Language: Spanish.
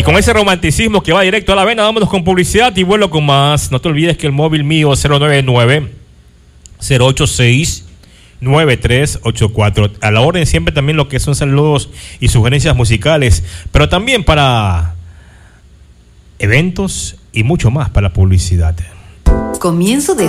Y con ese romanticismo que va directo a la vena, vámonos con publicidad y vuelo con más. No te olvides que el móvil mío es 099-086-9384. A la orden siempre también lo que son saludos y sugerencias musicales, pero también para eventos y mucho más para publicidad. Comienzo de